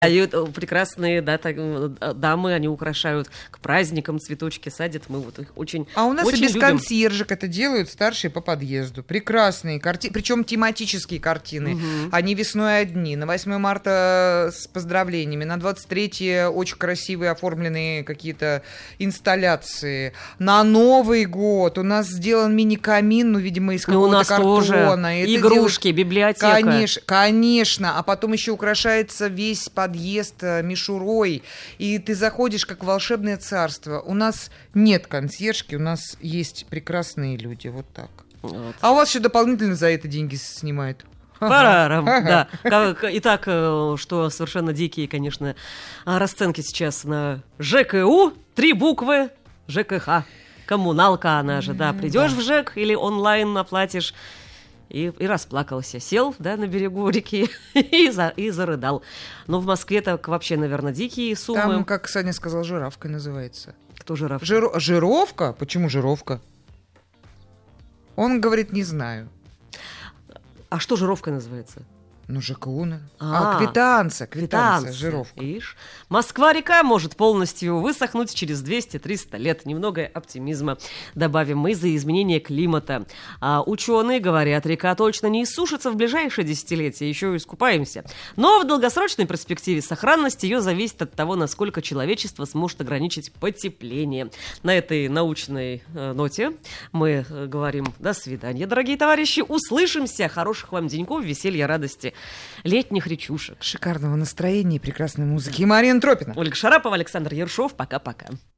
Прекрасные, да, дамы, они украшают к праздникам, цветочки садят. Мы вот их очень А у нас очень и без любим. консьержек это делают старшие по подъезду. Прекрасные картины, причем тематические картины. Они весной одни, на 8 марта с поздравлениями, на 23 очень красивые оформленные какие-то инсталляции. На Новый год у нас сделан мини-камин, ну, видимо, из какого-то у нас картона. тоже Это игрушки, библиотека. Конечно. А потом еще украшается весь подъезд мишурой, и ты заходишь как в волшебное царство. У нас нет консьержки, у нас есть прекрасные люди, вот так. Вот. А у вас еще дополнительно за это деньги снимают. Парарам, да. Итак, что совершенно дикие, конечно, расценки сейчас на ЖКУ, 3 буквы, ЖКХ, коммуналка она же, да. Придешь в ЖЭК или онлайн оплатишь, и расплакался. Сел, да, на берегу реки и зарыдал. Но в Москве-то вообще, наверное, дикие суммы. Там, как Саня сказал, жирафка называется. Кто жирафка? Жировка? Почему жировка? Он говорит, не знаю. А что жировка называется? Ну, ЖКУ. Квитанция, жировка. Ишь. Москва-река может полностью высохнуть через 200-300 лет. Немного оптимизма добавим мы за изменение климата. А ученые говорят, река точно не иссушится в ближайшие десятилетия, еще и искупаемся. Но в долгосрочной перспективе сохранность ее зависит от того, насколько человечество сможет ограничить потепление. На этой научной ноте мы говорим до свидания, дорогие товарищи. Услышимся. Хороших вам деньков, веселья, радости, летних речушек. Шикарного настроения и прекрасной музыки. И Марина Тропина. Ольга Шарапова, Александр Ершов. Пока-пока.